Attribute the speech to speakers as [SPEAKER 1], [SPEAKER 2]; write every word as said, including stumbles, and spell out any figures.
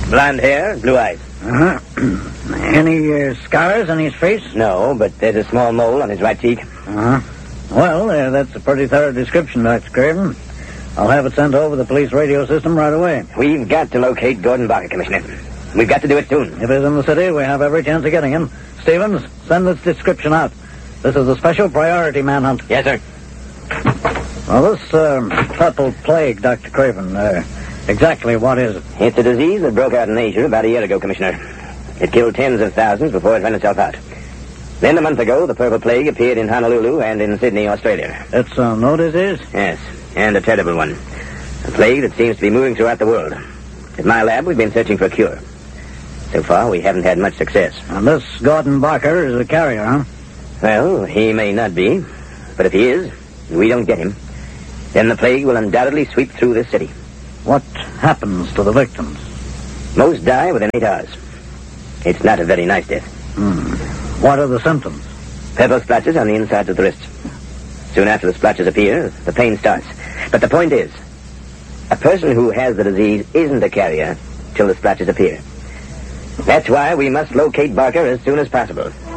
[SPEAKER 1] Blonde hair, blue eyes.
[SPEAKER 2] Uh-huh. Any uh, scars on his face?
[SPEAKER 1] No, but there's a small mole on his right cheek.
[SPEAKER 2] Uh-huh. Well, uh, that's a pretty thorough description, Doctor Craven. I'll have it sent over the police radio system right away.
[SPEAKER 1] We've got to locate Gordon Barker, Commissioner. We've got to do it soon.
[SPEAKER 2] If he's in the city, we have every chance of getting him. Stevens, send this description out. This is a special priority manhunt.
[SPEAKER 1] Yes, sir.
[SPEAKER 2] Well, this um, purple plague, Doctor Craven, uh, exactly what is it?
[SPEAKER 1] It's a disease that broke out in Asia about a year ago, Commissioner. It killed tens of thousands before it ran itself out. Then a month ago, the purple plague appeared in Honolulu and in Sydney, Australia.
[SPEAKER 2] It's a no disease?
[SPEAKER 1] Yes, and a terrible one. A plague that seems to be moving throughout the world. At my lab, we've been searching for a cure. So far, we haven't had much success.
[SPEAKER 2] And this Gordon Barker is a carrier, huh?
[SPEAKER 1] Well, he may not be. But if he is, and we don't get him, then the plague will undoubtedly sweep through this city.
[SPEAKER 2] What happens to the victims?
[SPEAKER 1] Most die within eight hours. It's not a very nice death.
[SPEAKER 2] Hmm. What are the symptoms?
[SPEAKER 1] Purple splotches on the insides of the wrists. Soon after the splotches appear, the pain starts. But the point is, a person who has the disease isn't a carrier till the splotches appear. That's why we must locate Barker as soon as possible.